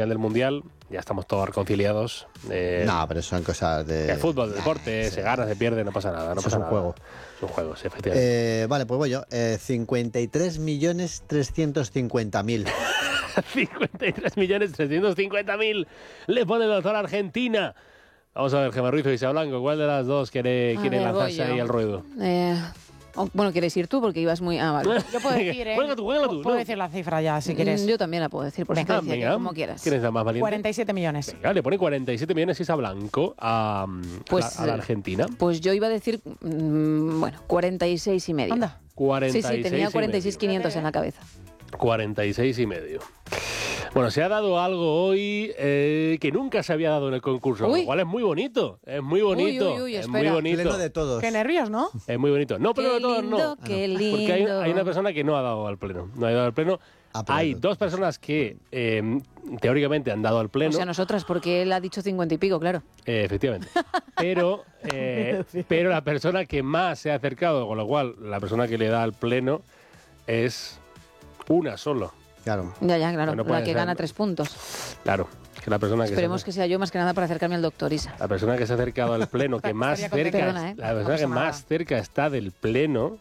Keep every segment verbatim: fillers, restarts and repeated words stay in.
final del Mundial, ya estamos todos reconciliados. Eh, no, pero son cosas de... El fútbol, el deporte, sí. se gana, se pierde, no pasa nada. No Eso pasa es un nada. juego. Son juegos, efectivamente. Eh, vale, pues voy yo. Eh, cincuenta y tres millones trescientos cincuenta mil. cincuenta y tres millones trescientos cincuenta mil le pone el doctor Argentina. Vamos a ver, Gemma Ruiz o Isa Blanco, ¿cuál de las dos quiere, quiere ver, lanzarse ahí al ruedo? Eh, oh, bueno, ¿quieres ir tú? Porque ibas muy... Ah, vale. Yo puedo decir, ¿eh? Juega tú, juega tú. Puedo no. decir la cifra ya, si quieres. Mm, Yo también la puedo decir, por Venga, supuesto, venga. como quieras. ¿Quién es la más valiente? cuarenta y siete millones. Venga, le pone cuarenta y siete millones Isa Blanco a, Pues, a, la, a la Argentina. Pues yo iba a decir, mmm, bueno, cuarenta y seis y medio. Anda. cuarenta y Sí, seis sí, tenía y cuarenta y seis medio. quinientos en la cabeza. cuarenta y seis y medio. Bueno, se ha dado algo hoy eh, que nunca se había dado en el concurso, Uy. lo cual es muy bonito, es muy bonito, Uy, uy, uy, es espera. muy bonito, Pleno de todos. Qué nervios, ¿no? es muy bonito. No, pero Qué de todos lindo, no. qué lindo. Porque hay, hay una persona que no ha dado al pleno, no ha dado al pleno. Ah, pero Hay no. dos personas que eh, teóricamente han dado al pleno, O sea, nosotras, porque él ha dicho cincuenta y pico, claro. eh, efectivamente. Pero, eh, pero la persona que más se ha acercado, con lo cual la persona que le da al pleno es una solo. Claro. Ya, ya, claro. Bueno, la puede que ser. gana tres puntos. Claro, que la persona que Esperemos se, que sea yo más que nada para acercarme al doctor Isa. la persona que se ha acercado al pleno, que más Estaría cerca, contenta. Perdona, ¿eh? la persona No que pasa nada. más cerca está del pleno,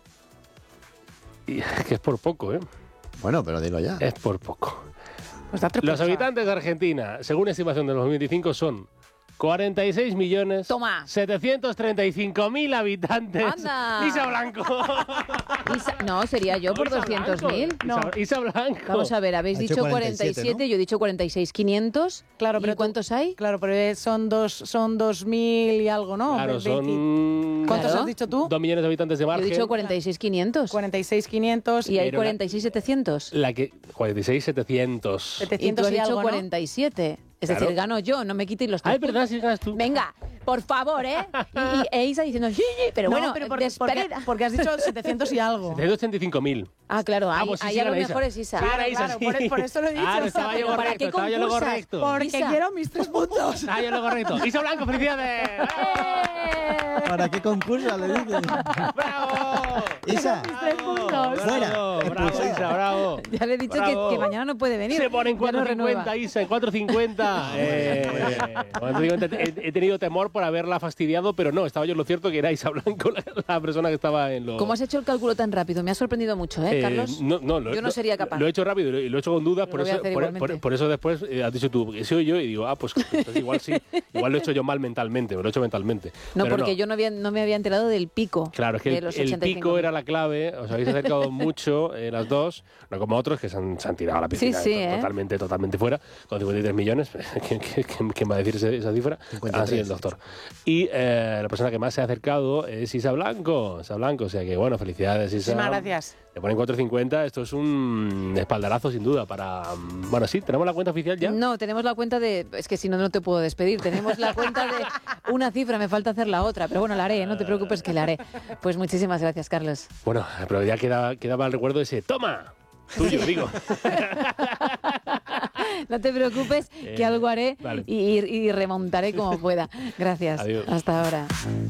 y es que es por poco, ¿eh? Bueno, pero dilo ya. Es por poco. Pues da tres Los puntos. habitantes de Argentina, según estimación de dos mil veinticinco, son cuarenta y seis millones Toma. setecientos treinta y cinco mil habitantes. ¡Anda! Isa Blanco. Isa- no, sería yo por Isa doscientos Blanco. mil. Isa, Isa Blanco. Vamos a ver, habéis Ha hecho dicho cuarenta y siete, cuarenta y siete, ¿no? yo he dicho cuarenta y seis quinientos. Claro, ¿Y pero tú- cuántos hay? Claro, pero es- son dos, son dos mil y algo, ¿no? Claro, veinte. son ¿Cuántos Claro. has dicho tú? dos millones de habitantes de Yo he margen. dicho cuarenta y seis quinientos. cuarenta y seis quinientos Y hay Pero la- cuarenta y seis setecientos. La que cuarenta y seis setecientos. Y tú setecientos has y dicho algo, ¿no? cuarenta y siete. Es Claro. decir, gano yo, no me quitéis los Ah, tres es verdad, puntos. si ganas tú. Venga, por favor, ¿eh? Y, y e Isa diciendo, sí, sí, pero No, bueno, pero porque, porque, despedida. porque has dicho setecientos y algo. setecientos ochenta y cinco mil. Ah, claro, ahí, pues sí, ahí sí, a lo gana Isa. mejor es Isa. Sí, gana Claro, Isa, claro, sí. por- por eso lo he dicho. Claro, estaba yo ¿Pero para correcto, qué estaba yo lo concursas? correcto. Porque Isa. quiero mis tres puntos. Estaba yo lo correcto. Isa Blanco, felicidades. ¡Bravo! ¿Para qué concurso le dices? ¡Bravo! Isa, Tres puntos. Fuera. Bravo, bravo, Expulsada. Isa, bravo. Ya le he dicho que, Bravo. que mañana no puede venir. Se pone en Ya no cuatro renueva. cincuenta, Isa, en cuatro cincuenta. Eh, cuatro cincuenta. he, he tenido temor por haberla fastidiado, pero no, estaba yo en lo cierto que era Isa Blanco la, la persona que estaba en lo... ¿Cómo has hecho el cálculo tan rápido? Me ha sorprendido mucho, ¿eh, Eh, Carlos? no, no, lo- Yo no lo- sería capaz. Lo he hecho rápido y lo, y lo he hecho con dudas, Lo por voy a eso, hacer por, igualmente. por- por eso después eh, has dicho tú, que soy yo, y digo, ah, pues entonces igual sí, igual lo he hecho yo mal mentalmente, me lo he hecho mentalmente. No, Pero porque yo no, había, no me había enterado del pico. Claro, es que de el, los el ochenta y cinco pico mil. era la clave, os habéis acercado mucho eh, las dos, no como otros que se han, se han tirado a la piscina Sí, sí, to- ¿eh? totalmente, totalmente fuera, con cincuenta y tres millones, ¿quién, quién- quién- quién va a decir ese- esa cifra? cincuenta y tres. Ah, sí, el doctor. Y eh, la persona que más se ha acercado es Isa Blanco, Isa Blanco, o sea que bueno, felicidades Isa. Muchísimas gracias. Le ponen cuatro cincuenta, esto es un espaldarazo sin duda para... Bueno, sí, tenemos la cuenta oficial ya. No, tenemos la cuenta de... Es que si no, no te puedo despedir. Tenemos la cuenta de una cifra, me falta hacer la otra. Pero bueno, la haré, no te preocupes que la haré. Pues muchísimas gracias, Carlos. Bueno, pero ya queda, quedaba el recuerdo de ese ¡toma! Tuyo, digo. No te preocupes que Eh, algo haré vale. y, y remontaré como pueda. Gracias. Adiós. Hasta ahora.